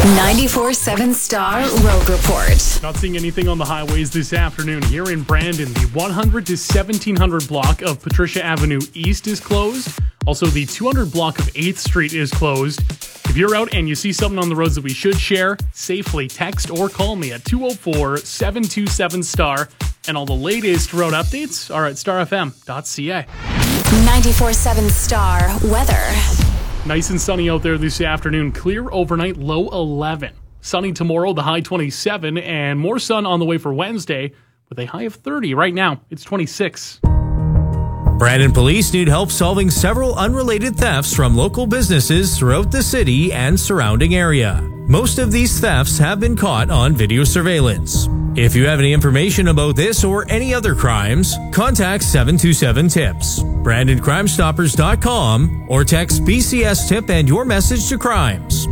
94.7 Star Road Report. Not seeing anything on the highways this afternoon. Here in Brandon, the 100 to 1700 block of Patricia Avenue East is closed. Also, the 200 block of 8th Street is closed. If you're out and you see something on the roads that we should share, safely text or call me at 204-727-STAR. And all the latest road updates are at starfm.ca. 94.7 Star Weather. Nice and sunny out there this afternoon. Clear overnight, low 11. Sunny tomorrow, the high 27. And more sun on the way for Wednesday with a high of 30. Right now, it's 26. Brandon police need help solving several unrelated thefts from local businesses throughout the city and surrounding area. Most of these thefts have been caught on video surveillance. If you have any information about this or any other crimes, contact 727-TIPS, BrandonCrimeStoppers.com, or text BCS-TIP and your message to Crimes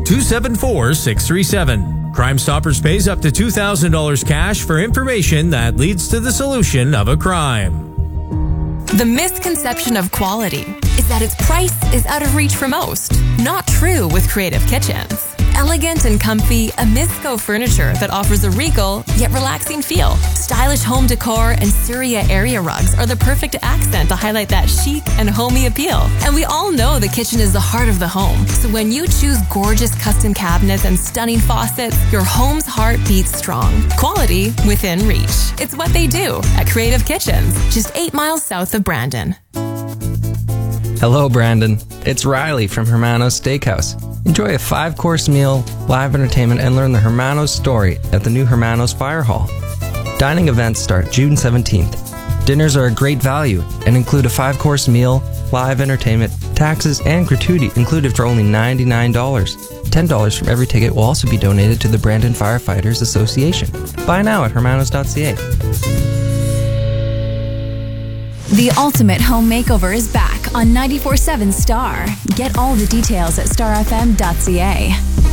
274-637. Crime Stoppers pays up to $2,000 cash for information that leads to the solution of a crime. The misconception of quality is that its price is out of reach for most. Not true with Creative Kitchens. Elegant and comfy, Amisco furniture that offers a regal yet relaxing feel. Stylish home decor and Surya area rugs are the perfect accent to highlight that chic and homey appeal. And we all know the kitchen is the heart of the home. So when you choose gorgeous custom cabinets and stunning faucets, your home's heart beats strong. Quality within reach. It's what they do at Creative Kitchens, just 8 miles south of Brandon. Hello, Brandon. It's Riley from Hermanos Steakhouse. Enjoy a 5-course meal, live entertainment, and learn the Hermanos story at the new Hermanos Fire Hall. Dining events start June 17th. Dinners are a great value and include a 5-course meal, live entertainment, taxes, and gratuity included for only $99. $10 from every ticket will also be donated to the Brandon Firefighters Association. Buy now at hermanos.ca. The ultimate home makeover is back on 94.7 Star. Get all the details at starfm.ca.